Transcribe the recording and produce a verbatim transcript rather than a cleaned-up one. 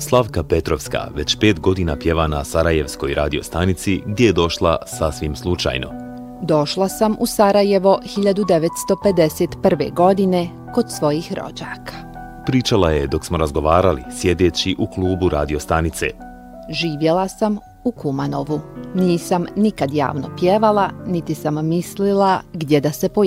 Slavka Petrovska već pet godina pjeva na sarajevskoj radiostanici gdje je došla sasvim slučajno. Došla sam u Sarajevo hiljadu devetsto pedeset prve. godine kod svojih rođaka. Pričala je dok smo razgovarali, sjedeći u klubu radiostanice. Živjela sam u Kumanovu. Nisam nikad javno pjevala, niti sam mislila gdje da se pojavim.